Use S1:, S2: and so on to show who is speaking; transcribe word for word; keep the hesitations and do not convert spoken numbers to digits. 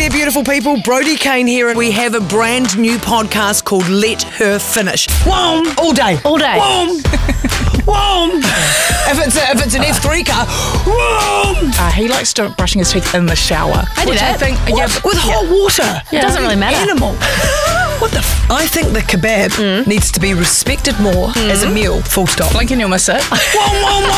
S1: there, beautiful people. Brodie Kane here, and we have a brand new podcast called Let Her Finish. Whoom! All day.
S2: All day.
S1: Whoom! Whoom! If it's, a, if it's an F three car, whoom!
S3: Uh, he likes to brushing his teeth in the shower.
S2: I do
S3: which
S2: that.
S3: I think, yeah,
S1: What? With hot water.
S3: Yeah.
S2: It doesn't really matter.
S1: Animal. What the f- I think the kebab needs to be respected more as a meal, full stop.
S3: Blink and you'll miss it.
S1: Whoom, whoom, whoom.